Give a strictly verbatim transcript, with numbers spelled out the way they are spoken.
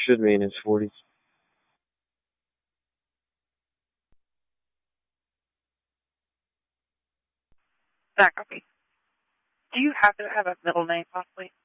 Should be in his forties. Zach, okay. Do you happen to have a middle name, possibly?